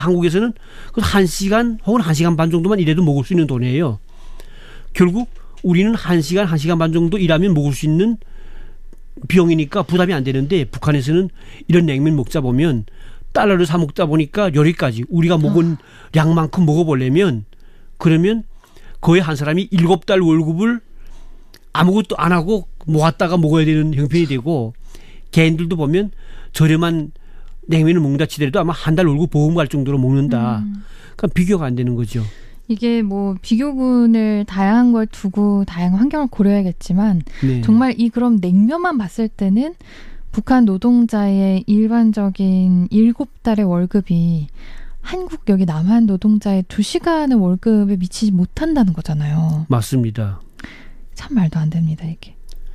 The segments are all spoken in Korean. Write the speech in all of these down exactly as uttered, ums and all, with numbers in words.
한국에서는 한 시간 혹은 한 시간 반 정도만 일해도 먹을 수 있는 돈이에요. 결국 우리는 한 시간, 한 시간 반 정도 일하면 먹을 수 있는 비용이니까 부담이 안 되는데 북한에서는 이런 냉면 먹자 보면 달러를 사 먹다 보니까 여기까지 우리가 먹은 어. 양만큼 먹어보려면 그러면 거의 한 사람이 일곱 달 월급을 아무것도 안 하고 모았다가 먹어야 되는 형편이 되고 개인들도 보면 저렴한 냉면을 먹는다 치더라도 아마 한 달 월급 보험 갈 정도로 먹는다. 음. 그러니까 비교가 안 되는 거죠. 이게 뭐 비교군을 다양한 걸 두고 다양한 환경을 고려해야겠지만 네. 정말 이 그럼 냉면만 봤을 때는 북한 노동자의 일반적인 일곱 달의 월급이 한국 여기 남한 노동자의 두 시간의 월급에 미치지 못한다는 거잖아요. 맞습니다. 참 말도 안 됩니다, 이게.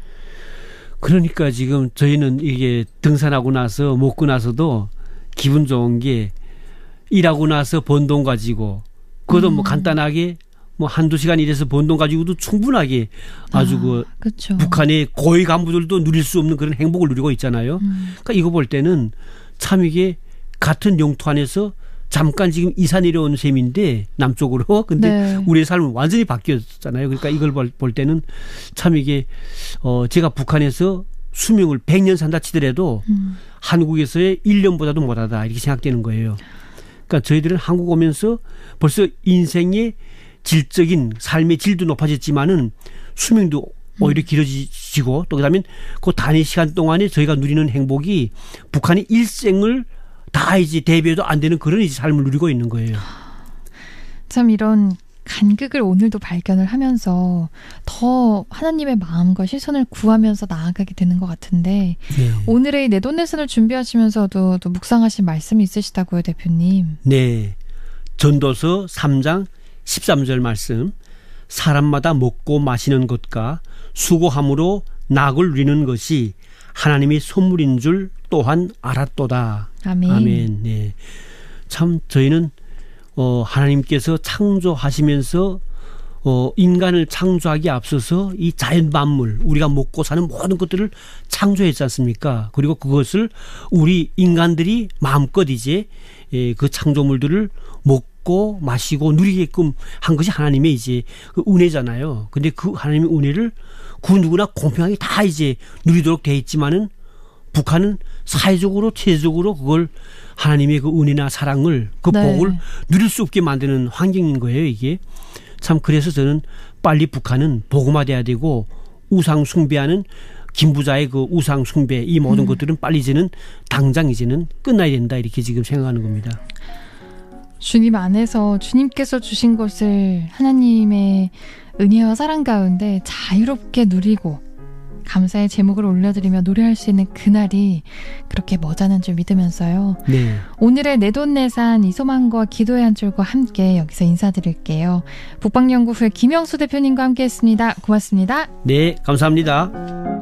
그러니까 지금 저희는 이게 등산하고 나서 먹고 나서도 기분 좋은 게 일하고 나서 번 돈 가지고 그것도 음. 뭐 간단하게 뭐 한두 시간 일해서 번 돈 가지고도 충분하게 아주 아, 그 그쵸. 북한의 고위 간부들도 누릴 수 없는 그런 행복을 누리고 있잖아요. 음. 그러니까 이거 볼 때는 참 이게 같은 영토 안에서 잠깐 지금 이사 내려온 셈인데 남쪽으로 근데 네. 우리의 삶은 완전히 바뀌었잖아요. 그러니까 이걸 볼, 볼 때는 참 이게 어 제가 북한에서 수명을 백 년 산다 치더라도 음. 한국에서의 일 년보다도 못하다 이렇게 생각되는 거예요. 그러니까 저희들은 한국 오면서 벌써 인생의 질적인 삶의 질도 높아졌지만은 수명도 오히려 길어지고 또 그다음에 그 단위 시간 동안에 저희가 누리는 행복이 북한의 일생을 다 이제 대비해도 안 되는 그런 이제 삶을 누리고 있는 거예요. 참 이런 간극을 오늘도 발견을 하면서 더 하나님의 마음과 시선을 구하면서 나아가게 되는 것 같은데 네. 오늘의 내돈내산을 준비하시면서도 또 묵상하신 말씀이 있으시다고요, 대표님. 네. 전도서 삼 장 십삼 절 말씀. 사람마다 먹고 마시는 것과 수고함으로 낙을 누리는 것이 하나님의 선물인 줄 또한 알았도다. 아멘. 아멘. 네. 참 저희는 어, 하나님께서 창조하시면서 어, 인간을 창조하기에 앞서서 이 자연 만물 우리가 먹고 사는 모든 것들을 창조했지 않습니까? 그리고 그것을 우리 인간들이 마음껏 이제 예, 그 창조물들을 먹고 마시고 누리게끔 한 것이 하나님의 이제 그 은혜잖아요. 근데 그 하나님의 은혜를 그 누구나 공평하게 다 이제 누리도록 돼 있지만은 북한은 사회적으로 체제적으로 그걸 하나님의 그 은혜나 사랑을 그 네. 복을 누릴 수 없게 만드는 환경인 거예요, 이게. 참 그래서 저는 빨리 북한은 복음화돼야 되고 우상 숭배하는 김부자의 그 우상 숭배 이 모든 음. 것들은 빨리 이제는 당장 이제는 끝나야 된다 이렇게 지금 생각하는 겁니다. 주님 안에서 주님께서 주신 것을 하나님의 은혜와 사랑 가운데 자유롭게 누리고 감사의 제목을 올려드리며 노래할 수 있는 그날이 그렇게 머지않은 줄 믿으면서요. 네. 오늘의 내돈내산 이소망과 기도의 한 줄과 함께 여기서 인사드릴게요. 북방연구소의 김영수 대표님과 함께했습니다. 고맙습니다. 네, 감사합니다.